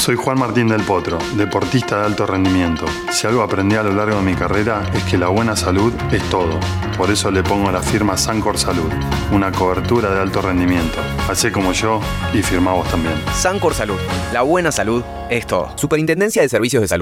Soy Juan Martín del Potro, deportista de alto rendimiento. Si algo aprendí a lo largo de mi carrera es que la buena salud es todo. Por eso le pongo la firma Sancor Salud, una cobertura de alto rendimiento. Hacé como yo y firmá vos también. Sancor Salud, la buena salud es todo. Superintendencia de Servicios de Salud.